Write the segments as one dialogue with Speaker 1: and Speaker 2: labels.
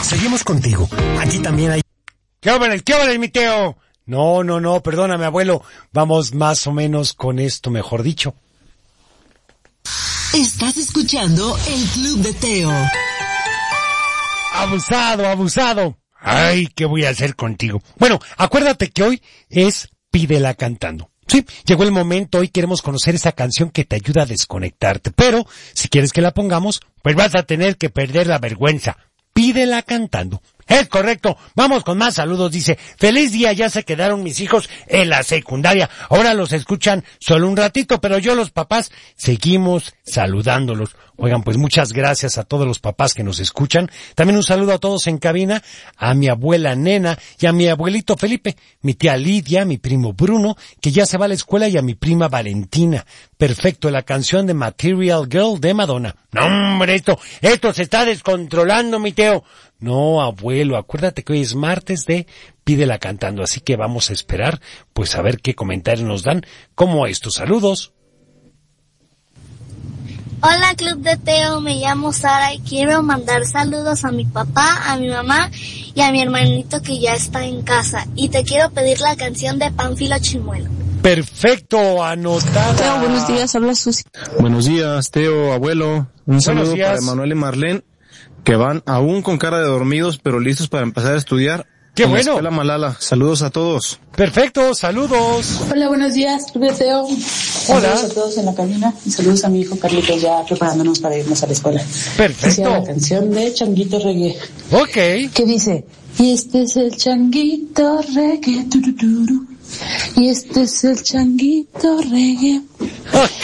Speaker 1: Seguimos contigo. Aquí también hay...
Speaker 2: ¿Qué vale, mi Teo?
Speaker 1: No, perdóname, abuelo. Vamos más o menos con esto, mejor dicho.
Speaker 3: Estás escuchando el Club de Teo.
Speaker 2: Abusado. Ay, ¿qué voy a hacer contigo? Bueno, acuérdate que hoy es Pídela Cantando. Sí, llegó el momento, hoy queremos conocer esa canción que te ayuda a desconectarte, pero si quieres que la pongamos, pues vas a tener que perder la vergüenza. Pídela Cantando. Es correcto. Vamos con más saludos. Dice, feliz día, ya se quedaron mis hijos en la secundaria. Ahora los escuchan solo un ratito, pero yo, los papás, seguimos saludándolos. Oigan, pues muchas gracias a todos los papás que nos escuchan. También un saludo a todos en cabina, a mi abuela Nena y a mi abuelito Felipe, mi tía Lidia, mi primo Bruno, que ya se va a la escuela, y a mi prima Valentina. Perfecto, la canción de Material Girl de Madonna. No, hombre, esto se está descontrolando, mi Teo. No, abuelo, acuérdate que hoy es martes de Pídela Cantando, así que vamos a esperar, pues a ver qué comentarios nos dan, como estos saludos.
Speaker 4: Hola, Club de Teo, me llamo Sara y quiero mandar saludos a mi papá, a mi mamá y a mi hermanito que ya está en casa. Y te quiero pedir la canción de Pánfilo Chimuelo.
Speaker 2: Perfecto, anotada.
Speaker 5: Teo, buenos días, habla Susi.
Speaker 6: Buenos días, Teo, abuelo. Un saludo para Manuel y Marlene, que van aún con cara de dormidos, pero listos para empezar a estudiar.
Speaker 2: ¡Qué bueno!
Speaker 6: La escuela Malala. Saludos a todos.
Speaker 2: Perfecto, saludos.
Speaker 5: Hola, buenos días, Club de Teo.
Speaker 2: Hola.
Speaker 5: Saludos a todos en la cabina y saludos a mi hijo Carlitos, ya preparándonos para irnos a la escuela.
Speaker 2: Perfecto.
Speaker 5: Hacía la canción de Changuito Reggae.
Speaker 2: Ok.
Speaker 5: Que dice, y este es el Changuito Reggae, turuturu. Y este es el Changuito Reggae.
Speaker 2: Ok.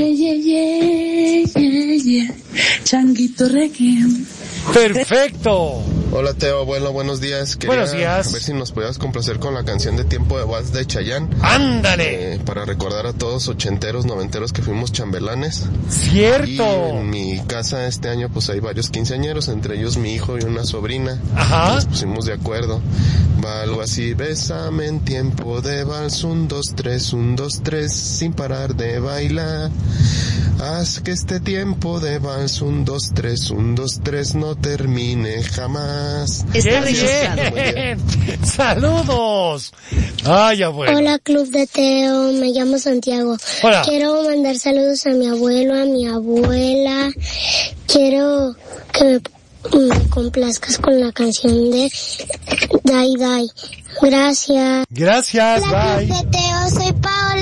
Speaker 5: Yeah. Changuito Reggae.
Speaker 2: Perfecto.
Speaker 6: Hola, Teo, abuelo, buenos días.
Speaker 2: Buenos días.
Speaker 6: A ver si nos podías complacer con la canción de Tiempo de Vals de Chayanne.
Speaker 2: ¡Ándale!
Speaker 6: Para recordar a todos ochenteros, noventeros que fuimos chambelanes.
Speaker 2: ¡Cierto!
Speaker 6: Y en mi casa este año pues hay varios quinceañeros, entre ellos mi hijo y una sobrina.
Speaker 2: Ajá.
Speaker 6: Nos pusimos de acuerdo. Va algo así, bésame en tiempo de vals, 1, 2, 3, 1, 2, 3, sin parar de bailar. Haz que este tiempo de vals, 1, 2, 3, 1, 2, 3, no termine jamás.
Speaker 3: Está registrado.
Speaker 2: ¡Saludos! ¡Ay, abuelo!
Speaker 4: Hola, Club de Teo, me llamo Santiago.
Speaker 2: Hola.
Speaker 4: Quiero mandar saludos a mi abuelo, a mi abuela. Quiero que me complazcas con la canción de Dai Dai. Gracias.
Speaker 2: Gracias,
Speaker 4: Hola,
Speaker 2: bye.
Speaker 4: Club de Teo.